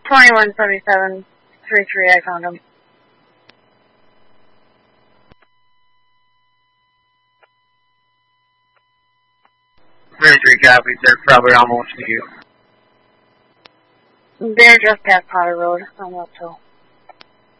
217733, I found him. Three copies. They're probably almost to you. They're just past Potter Road on West Hill.